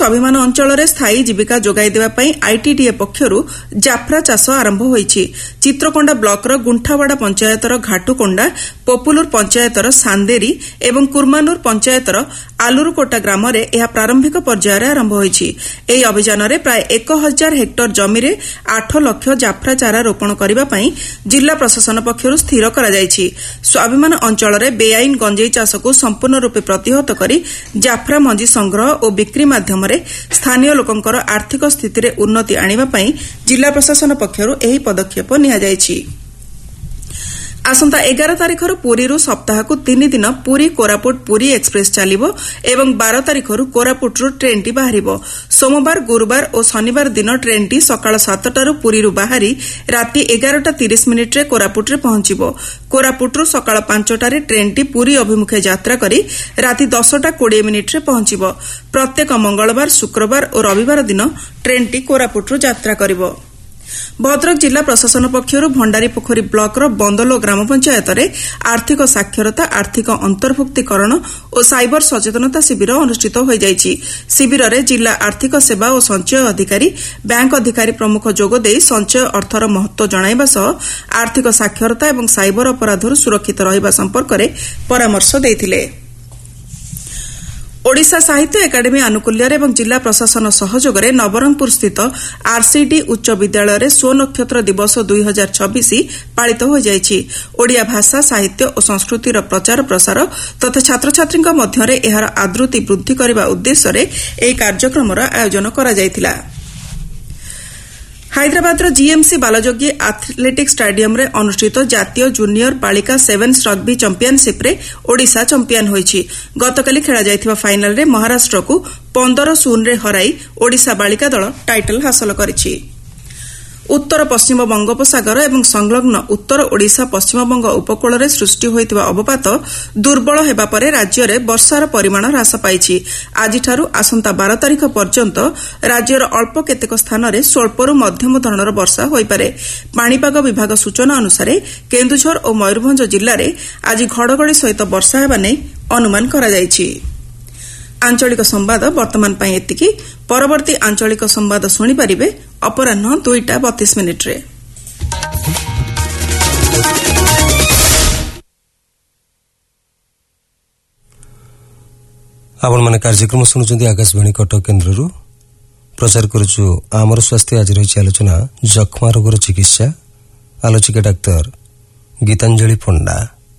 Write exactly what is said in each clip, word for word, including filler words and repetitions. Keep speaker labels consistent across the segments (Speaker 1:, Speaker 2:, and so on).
Speaker 1: ସ୍ୱାଭିମାନ ଅଞ୍ଚଳରେ ସ୍ଥାୟୀ ଜୀବିକା ଯୋଗାଇ ଦେବା ପାଇଁ ଆଇଟିଡିଏ ପକ୍ଷରୁ ଜାଫ୍ରା ଚାଷ ଆରମ୍ଭ ହୋଇଛି। ଚିତ୍ରକୋଣ୍ଡା ବ୍ଲକର ଗୁଣ୍ଠାୱାଡ଼ା ପଞ୍ଚାୟତର ଘାଟୁକୋଣ୍ଡା, ପପୁଲୁର ପଞ୍ଚାୟତର ସାନ୍ଦେରୀ ଏବଂ କୁର୍ମାନୁର ପଞ୍ଚାୟତର ଆଲୁରୁକୋଟା ଗ୍ରାମରେ ଏହା ପ୍ରାରମ୍ଭିକ ପର୍ଯ୍ୟାୟରେ ଆରମ୍ଭ ହୋଇଛି। ଏହି ଅଭିଯାନରେ ପ୍ରାୟ ଏକ ହଜାର ହେକ୍ଟର ଜମିରେ ଆଠ ଲକ୍ଷ ଜାଫ୍ରା ଚାରା ରୋପଣ କରିବା ପାଇଁ ଜିଲ୍ଲା ପ୍ରଶାସନ ପକ୍ଷରୁ ସ୍ଥିର କରାଯାଇଛି। ସ୍ୱାଭିମାନ ଅଞ୍ଚଳରେ ବେଆଇନ ଗଞ୍ଜେଇ ଚାଷକୁ ସମ୍ପୂର୍ଣ୍ଣ ରୂପେ ପ୍ରତିହତ କରି ଜାଫ୍ରା ମଞ୍ଜି ସଂଗ୍ରହ ଓ ବିକ୍ରି ମାଧ୍ୟମରେ ସ୍ଥାନୀୟ ଲୋକଙ୍କର ଆର୍ଥିକ ସ୍ଥିତିରେ ଉନ୍ନତି ଆଣିବା ପାଇଁ ଜିଲ୍ଲା ପ୍ରଶାସନ ପକ୍ଷରୁ ଏହି ପଦକ୍ଷେପ ନିଆଯାଇଛି। ଆସନ୍ତା ଏଗାର ତାରିଖରୁ ପୁରୀରୁ ସପ୍ତାହକୁ ତିନି ଦିନ ପୁରୀ କୋରାପୁଟ ପୁରୀ ଏକ୍ସପ୍ରେସ୍ ଚାଲିବ ଏବଂ ବାର ତାରିଖରୁ କୋରାପୁଟରୁ ଟ୍ରେନ୍ଟି ବାହାରିବ। ସୋମବାର, ଗୁରୁବାର ଓ ଶନିବାର ଦିନ ଟ୍ରେନ୍ଟି ସକାଳ ସାତଟାରୁ ପୁରୀରୁ ବାହାରି ରାତି ଏଗାରଟା ତିରିଶ ମିନିଟ୍ରେ କୋରାପୁଟରେ ପହଞ୍ଚିବ। କୋରାପୁଟରୁ ସକାଳ ପାଞ୍ଚଟାରେ ଟ୍ରେନ୍ଟି ପୁରୀ ଅଭିମୁଖେ ଯାତ୍ରା କରି ରାତି ଦଶଟା କୋଡ଼ିଏ ମିନିଟ୍ରେ ପହଞ୍ଚିବ। ପ୍ରତ୍ୟେକ ମଙ୍ଗଳବାର, ଶୁକ୍ରବାର ଓ ରବିବାର ଦିନ ଟ୍ରେନ୍ଟି କୋରାପୁଟରୁ ଯାତ୍ରା କରିବ। ଭଦ୍ରକ ଜିଲ୍ଲା ପ୍ରଶାସନ ପକ୍ଷରୁ ଭଣ୍ଡାରୀପୋଖରୀ ବ୍ଲକର ବନ୍ଦଲୋ ଗ୍ରାମ ପଞ୍ଚାୟତରେ ଆର୍ଥିକ ସାକ୍ଷରତା, ଆର୍ଥିକ ଅନ୍ତର୍ଭୁକ୍ତିକରଣ ଓ ସାଇବର ସଚେତନତା ଶିବିର ଅନୁଷ୍ଠିତ ହୋଇଯାଇଛି। ଶିବିରରେ ଜିଲ୍ଲା ଆର୍ଥିକ ସେବା ଓ ସଞ୍ଚୟ ଅଧିକାରୀ, ବ୍ୟାଙ୍କ ଅଧିକାରୀ ପ୍ରମୁଖ ଯୋଗଦେଇ ସଞ୍ଚୟ ଅର୍ଥର ମହତ୍ତ୍ୱ ଜଣାଇବା ସହ ଆର୍ଥିକ ସାକ୍ଷରତା ଏବଂ ସାଇବର ଅପରାଧରୁ ସୁରକ୍ଷିତ ରହିବା ସମ୍ପର୍କରେ ପରାମର୍ଶ ଦେଇଥିଲେ। ଓଡ଼ିଶା ସାହିତ୍ୟ ଏକାଡେମୀ ଆନୁକୂଲ୍ୟରେ ଏବଂ ଜିଲ୍ଲା ପ୍ରଶାସନ ସହଯୋଗରେ ନବରଙ୍ଗପୁରସ୍ଥିତ ଆର୍ସିଡି ଉଚ୍ଚ ବିଦ୍ୟାଳୟରେ ସ୍ୱନକ୍ଷତ୍ର ଦିବସ ଦୁଇ ହଜାର ଛବିଶ ପାଳିତ ହୋଇଯାଇଛି। ଓଡ଼ିଆ ଭାଷା, ସାହିତ୍ୟ ଓ ସଂସ୍କୃତିର ପ୍ରଚାର ପ୍ରସାର ତଥା ଛାତ୍ରଛାତ୍ରୀଙ୍କ ମଧ୍ୟରେ ଏହାର ଆଦୃତି ବୃଦ୍ଧି କରିବା ଉଦ୍ଦେଶ୍ୟରେ ଏହି କାର୍ଯ୍ୟକ୍ରମର ଆୟୋଜନ କରାଯାଇଥିଲା। ହାଇଦ୍ରାବାଦର ଜିଏମ୍ସି ବାଲଯୋଗୀ ଆଥଲେଟିକ୍ ଷ୍ଟାଡିୟମରେ ଅନୁଷ୍ଠିତ ଜାତୀୟ ଜୁନିୟର ବାଳିକା ସେଭେନ୍ସ ରଗ୍ବି ଚାମ୍ପିୟନସିପ୍ରେ ଓଡ଼ିଶା ଚାମ୍ପିୟନ ହୋଇଛି। ଗତକାଲି ଖେଳାଯାଇଥିବା ଫାଇନାଲରେ ମହାରାଷ୍ଟ୍ରକୁ ପନ୍ଦର ଶୂନରେ ହରାଇ ଓଡ଼ିଶା ବାଳିକା ଦଳ ଟାଇଟଲ ହାସଲ କରିଛି। ଉତ୍ତର ପଶ୍ଚିମ ବଙ୍ଗୋପସାଗର ଏବଂ ସଂଲଗ୍ନ ଉତ୍ତର ଓଡ଼ିଶା ପଶ୍ଚିମବଙ୍ଗ ଉପକୂଳରେ ସୃଷ୍ଟି ହୋଇଥିବା ଅବପାତ ଦୁର୍ବଳ ହେବା ପରେ ରାଜ୍ୟରେ ବର୍ଷାର ପରିମାଣ ହ୍ରାସ ପାଇଛି। ଆଜିଠାରୁ ଆସନ୍ତା ବାର ତାରିଖ ପର୍ଯ୍ୟନ୍ତ ରାଜ୍ୟର ଅଳ୍ପ କେତେକ ସ୍ଥାନରେ ସ୍ୱଳ୍ପରୁ ମଧ୍ୟମ ଧରଣର ବର୍ଷା ହୋଇପାରେ। ପାଣିପାଗ ବିଭାଗ ସୂଚନା ଅନୁସାରେ କେନ୍ଦୁଝର ଓ ମୟୂରଭଞ୍ଜ ଜିଲ୍ଲାରେ ଆଜି ଘଡ଼ଘଡ଼ି ସହିତ ବର୍ଷା ହେବା ନେଇ ଅନୁମାନ କରାଯାଇଛି। ଆଞ୍ଚଳିକ ସମ୍ବାଦ ବର୍ତ୍ତମାନ ପାଇଁ ଏତିକି। ପରବର୍ତ୍ତୀ ଆଞ୍ଚଳିକ ସମ୍ବାଦ ଶୁଣିପାରିବେ ଅପରାହ୍ନ ଦୁଇଟା ବତିଶ ମିନିଟ୍ରେ।
Speaker 2: ଆପଣମାନେ କାର୍ଯ୍ୟକ୍ରମ ଶୁଣୁଛନ୍ତି ଆକାଶବାଣୀ କଟକ କେନ୍ଦ୍ରରୁ। ପ୍ରଚାର କରୁଛୁ ଆମର ସ୍ୱାସ୍ଥ୍ୟ। ଆଜି ରହିଛି ଆଲୋଚନା ଯକ୍ଷ୍ମା ରୋଗର ଚିକିତ୍ସା। ଆଲୋଚିକା ଡାକ୍ତର ଗୀତାଞ୍ଜଳି ପଣ୍ଡା।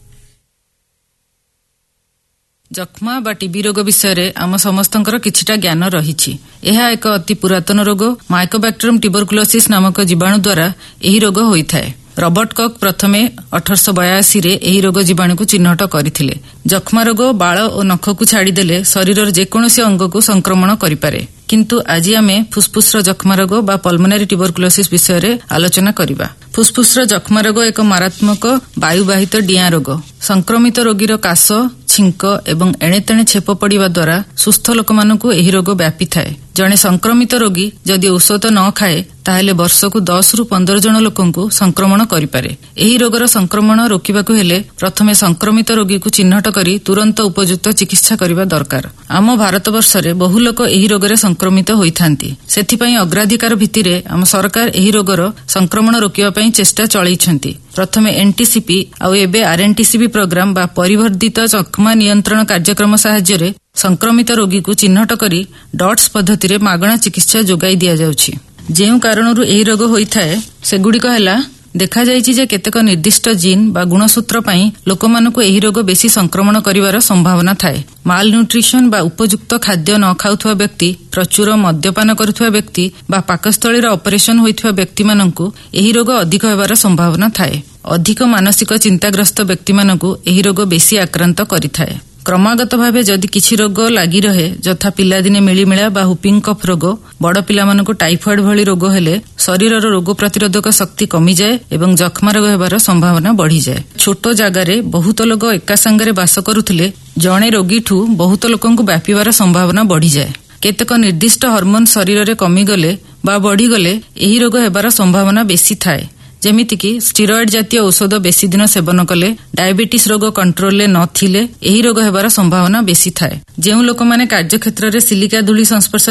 Speaker 3: ଯକ୍ଷ୍ମା ବା ଟିବି ରୋଗ ବିଷୟରେ ଆମ ସମସ୍ତଙ୍କର କିଛିଟା ଜ୍ଞାନ ରହିଛି। ଏହା ଏକ ଅତି ପୁରାତନ ରୋଗ। ମାଇକୋବାକ୍ଟରିୟମ ଟ୍ୟୁବରକୁଲୋସିସ୍ ନାମକ ଜୀବାଣୁ ଦ୍ୱାରା ଏହି ରୋଗ ହୋଇଥାଏ। ରବର୍ଟ କକ୍ ପ୍ରଥମେ ଅଠରଶହ ବୟାଅଶୀରେ ଏହି ରୋଗ ଜୀବାଣୁକୁ ଚିହ୍ନଟ କରିଥିଲେ। ଯକ୍ଷ୍ମା ରୋଗ ବାଳ ଓ ନଖକୁ ଛାଡ଼ିଦେଲେ ଶରୀରର ଯେକୌଣସି ଅଙ୍ଗକୁ ସଂକ୍ରମଣ କରିପାରେ। କିନ୍ତୁ ଆଜି ଆମେ ଫୁସ୍ଫୁସ୍ର ଯକ୍ଷ୍ମା ରୋଗ ବା ପଲ୍ମୋନାରୀ ଟ୍ୟୁବରକୁଲୋସିସ୍ ବିଷୟରେ ଆଲୋଚନା କରିବା। ଫୁସ୍ଫୁସ୍ର ଯକ୍ଷ୍ମା ରୋଗ ଏକ ମାରାତ୍ମକ ବାୟୁବାହିତ ଡିଆଁ ରୋଗ। ସଂକ୍ରମିତ ରୋଗୀର କାଶ, ଛିଙ୍କ ଏବଂ ଏଣେତେଣେ ଛେପ ପଡ଼ିବା ଦ୍ୱାରା ସୁସ୍ଥ ଲୋକମାନଙ୍କୁ ଏହି ରୋଗ ବ୍ୟାପିଥାଏ। ଜଣେ ସଂକ୍ରମିତ ରୋଗୀ ଯଦି ଔଷଧ ନ ଖାଏ ତାହେଲେ ବର୍ଷକୁ ଦଶରୁ ପନ୍ଦର ଜଣ ଲୋକଙ୍କୁ ସଂକ୍ରମଣ କରିପାରେ। ଏହି ରୋଗର ସଂକ୍ରମଣ ରୋକିବାକୁ ହେଲେ ପ୍ରଥମେ ସଂକ୍ରମିତ ରୋଗୀକୁ ଚିହ୍ନଟ କରି ତୁରନ୍ତ ଉପଯୁକ୍ତ ଚିକିତ୍ସା କରିବା ଦରକାର। ଆମ ଭାରତବର୍ଷରେ ବହୁ ଲୋକ ଏହି ରୋଗରେ ସଂକ୍ରମିତ ହୋଇଥାନ୍ତି। ସେଥିପାଇଁ ଅଗ୍ରାଧିକାର ଭିତ୍ତିରେ ଆମ ସରକାର ଏହି ରୋଗର ସଂକ୍ରମଣ ରୋକିବା ପାଇଁ ଚେଷ୍ଟା ଚଳାଇଛନ୍ତି। ପ୍ରଥମେ ଏନ୍ଟିସିପି ଆଉ ଏବେ ଆର୍ଏନ୍ଟିସିପି ପ୍ରୋଗ୍ରାମ ବା ପରିବର୍ଦ୍ଧିତ ଯକ୍ଷ୍ମା ନିୟନ୍ତ୍ରଣ କାର୍ଯ୍ୟକ୍ରମ ସାହାଯ୍ୟରେ ସଂକ୍ରମିତ ରୋଗୀକୁ ଚିହ୍ନଟ କରି ଡଟ୍ସ ପଦ୍ଧତିରେ ମାଗଣା ଚିକିତ୍ସା ଯୋଗାଇ ଦିଆଯାଉଛି। ଯେଉଁ କାରଣରୁ ଏହି ରୋଗ ହୋଇଥାଏ ସେଗୁଡ଼ିକ ହେଲା, ଦେଖାଯାଇଛି ଯେ କେତେକ ନିର୍ଦ୍ଦିଷ୍ଟ ଜିନ୍ ବା ଗୁଣସୂତ୍ର ପାଇଁ ଲୋକମାନଙ୍କୁ ଏହି ରୋଗ ବେଶୀ ସଂକ୍ରମଣ କରିବାର ସମ୍ଭାବନା ଥାଏ। ମାଲ ନ୍ୟୁଟ୍ରିସନ ବା ଉପଯୁକ୍ତ ଖାଦ୍ୟ ନ ଖାଉଥିବା ବ୍ୟକ୍ତି, ପ୍ରଚୁର ମଦ୍ୟପାନ କରୁଥିବା ବ୍ୟକ୍ତି ବା ପାକସ୍ଥଳୀର ଅପରେସନ ହୋଇଥିବା ବ୍ୟକ୍ତିମାନଙ୍କୁ ଏହି ରୋଗ ଅଧିକ ହେବାର ସମ୍ଭାବନା ଥାଏ। ଅଧିକ ମାନସିକ ଚିନ୍ତାଗ୍ରସ୍ତ ବ୍ୟକ୍ତିମାନଙ୍କୁ ଏହି ରୋଗ ବେଶୀ ଆକ୍ରାନ୍ତ କରିଥାଏ। କ୍ରମାଗତ ଭାବେ ଯଦି କିଛି ରୋଗ ଲାଗି ରହେ, ଯଥା ପିଲାଦିନେ ମିଳିମିଳା ବା ହୁପିଂ କଫ୍ ରୋଗ, ବଡ଼ ପିଲାମାନଙ୍କୁ ଟାଇଫଏଡ୍ ଭଳି ରୋଗ ହେଲେ ଶରୀରର ରୋଗ ପ୍ରତିରୋଧକ ଶକ୍ତି କମିଯାଏ ଏବଂ ଯକ୍ଷ୍ମା ରୋଗ ହେବାର ସମ୍ଭାବନା ବଢ଼ିଯାଏ। ଛୋଟ ଜାଗାରେ ବହୁତ ଲୋକ ଏକା ସାଙ୍ଗରେ ବାସ କରୁଥିଲେ ଜଣେ ରୋଗୀଠୁ ବହୁତ ଲୋକଙ୍କୁ ବ୍ୟାପିବାର ସମ୍ଭାବନା ବଢ଼ିଯାଏ। କେତେକ ନିର୍ଦ୍ଦିଷ୍ଟ ହର୍ମୋନ୍ ଶରୀରରେ କମିଗଲେ ବା ବଢ଼ିଗଲେ ଏହି ରୋଗ ହେବାର ସମ୍ଭାବନା ବେଶୀ ଥାଏ। ଯେମିତିକି ଷ୍ଟିରଏଡ୍ ଜାତୀୟ ଔଷଧ ବେଶୀ ଦିନ ସେବନ କଲେ, ଡାଇବେଟିସ୍ ରୋଗ କଣ୍ଟ୍ରୋଲରେ ନଥିଲେ ଏହି ରୋଗ ହେବାର ସମ୍ଭାବନା ବେଶୀ ଥାଏ। ଯେଉଁ ଲୋକମାନେ କାର୍ଯ୍ୟକ୍ଷେତ୍ରରେ ସିଲିକା ଧୂଳି ସଂସ୍ପର୍ଶ